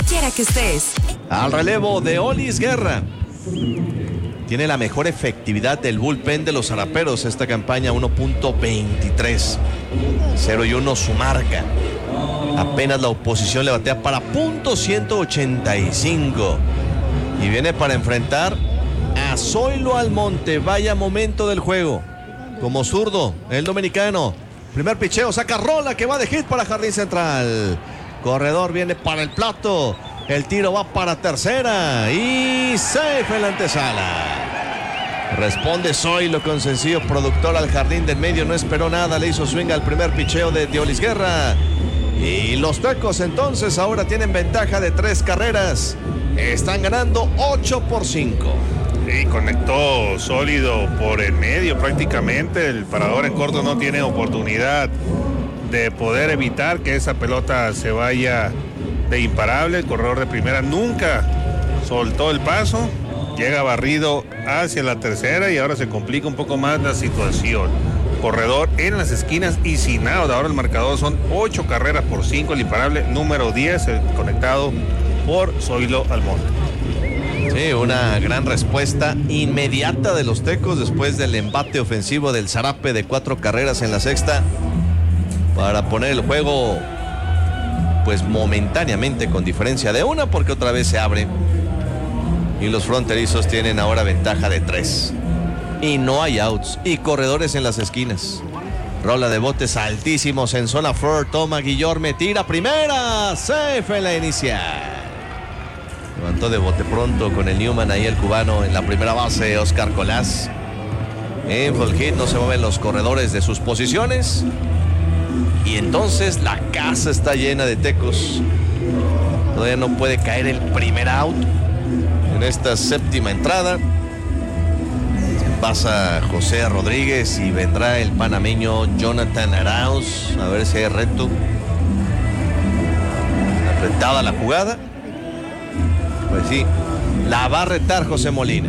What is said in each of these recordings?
quiera que estés. Al relevo de Olis Guerra. Tiene la mejor efectividad del bullpen de los Zaraperos esta campaña, 1.23. 0-1 su marca. Apenas la oposición le batea para .185. Y viene para enfrentar a Zoilo Almonte. Vaya momento del juego. Como zurdo, el dominicano. Primer picheo, saca rola que va de hit para Jardín Central. Corredor viene para el plato. El tiro va para tercera. Y safe en la antesala. Responde Zoilo con sencillo productor al jardín del medio. No esperó nada, le hizo swing al primer picheo de Olis Guerra. Y los Tecos entonces ahora tienen ventaja de 3 carreras. Están ganando 8-5. Y conectó sólido por el medio prácticamente. El parador en corto no tiene oportunidad de poder evitar que esa pelota se vaya de imparable. El corredor de primera nunca soltó el paso. Llega barrido hacia la tercera y ahora se complica un poco más la situación. Corredor en las esquinas y sin out. Ahora el marcador son 8 carreras por 5. El imparable número 10, conectado por Zoilo Almonte. Sí, una gran respuesta inmediata de los Tecos después del embate ofensivo del Zarape de 4 carreras en la sexta para poner el juego pues momentáneamente con diferencia de 1 porque otra vez se abre y los fronterizos tienen ahora ventaja de 3 y no hay outs y corredores en las esquinas. Rola de botes altísimos en zona four, toma Guillorme, tira primera, safe en la inicial. Levantó de bote pronto con el Newman ahí el cubano en la primera base, Oscar Colás. En full hit, no se mueven los corredores de sus posiciones. Y entonces la casa está llena de Tecos. Todavía no puede caer el primer out en esta séptima entrada. Pasa José Rodríguez y vendrá el panameño Jonathan Arauz. A ver si hay reto. Apretada la jugada. Pues sí, la va a retar José Molina.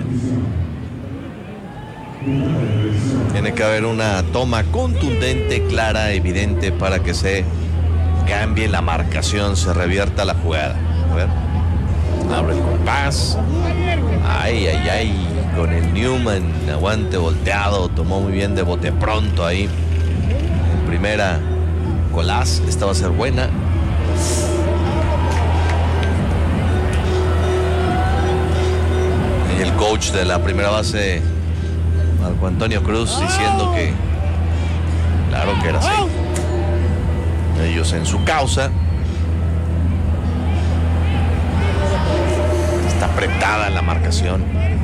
Tiene que haber una toma contundente, clara, evidente para que se cambie la marcación, se revierta la jugada. A ver, abre el compás. Ay, ay, ay, con el Newman, aguante volteado, tomó muy bien de bote pronto ahí. En primera, Colás, esta va a ser buena. Y el coach de la primera base, Marco Antonio Cruz, diciendo que claro que era así. Ellos en su causa. Está apretada la marcación.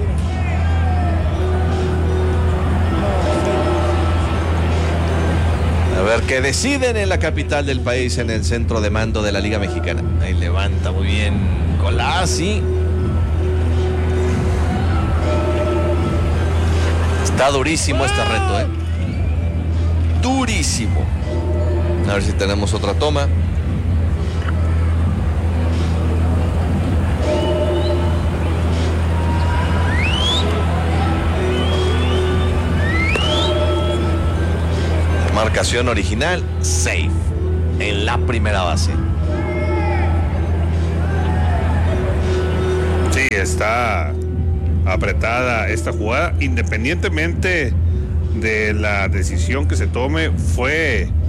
A ver qué deciden en la capital del país, en el centro de mando de la Liga Mexicana. Ahí levanta muy bien Colasi. Está durísimo este reto, durísimo. A ver si tenemos otra toma. Marcación original, safe en la primera base. Sí, está apretada esta jugada, independientemente de la decisión que se tome. Fue